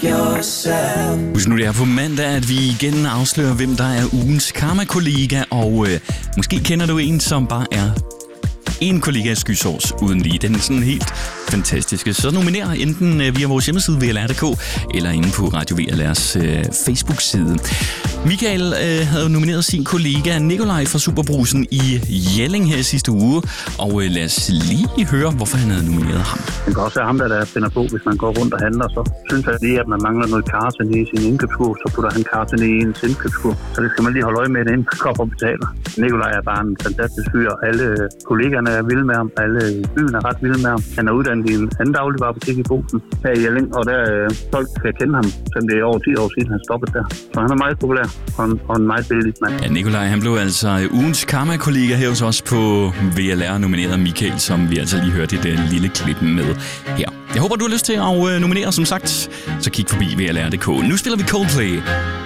Husk nu, det er på mandag, at vi igen afslører, hvem der er ugens karma-kollega, og måske kender du en, som bare er en kollega af skysårs uden lige. Den er sådan helt fantastiske. Så nominer enten via vores hjemmeside VLR.dk eller inde på Radio VLR's Facebook-side. Michael havde nomineret sin kollega Nikolaj fra Superbrusen i Jelling her sidste uge, og lad os lige høre, hvorfor han havde nomineret ham. Det kan også være ham, der finder på, hvis man går rundt og handler, så synes jeg lige, at man mangler noget karten i sin indkøbskurv, så putter han karten i ens indkøbskurv. Så det skal man lige holde øje med, inden man kommer og betaler. Nikolaj er bare en fantastisk fyr. Alle kollegaerne er vilde med ham. Alle i byen er ret vilde med ham. Han er uddannet i en anden dagligvarebutik i Brugsen her i Jelling, og der folk kan kende ham, selvom det er over 10 år siden, han stoppede der. Så han er meget populær og en meget billig mand. Ja, Nikolaj, han blev altså ugens karma-kollega her hos os på VLR, nomineret Michael, som vi altså lige hørte i det lille klip med her. Jeg håber, du har lyst til at nominere, som sagt, så kig forbi VLR.dk. Nu spiller vi Coldplay.